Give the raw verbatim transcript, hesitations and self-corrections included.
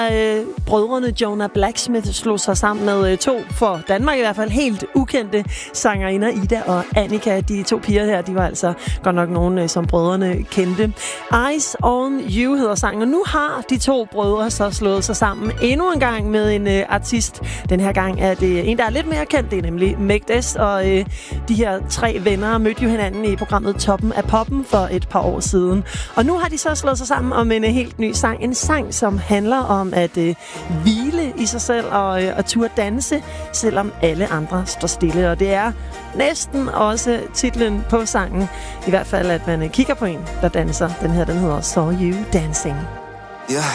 Øh, brødrene Jonah Blacksmith slog sig sammen med øh, to, for Danmark i hvert fald, helt ukendte sangerinder, Ida og Annika. De to piger her, de var altså godt nok nogen, øh, som brødrene kendte. Eyes on You hedder sangen, og nu har de to brødre så slået sig sammen endnu en gang med en øh, artist. Den her gang er det en, der er lidt mere kendt, det er nemlig Mægdes, og øh, de her tre venner mødte jo hinanden i programmet Toppen af Poppen for et par år siden. Og nu har de så slået sig sammen om en øh, helt ny sang. En sang, som handler om at øh, hvile i sig selv og øh, at turde danse, selvom alle andre står stille. Og det er næsten også titlen på sangen. I hvert fald, at man øh, kigger på en, der danser. Den her, den hedder Saw You Dancing. Yeah.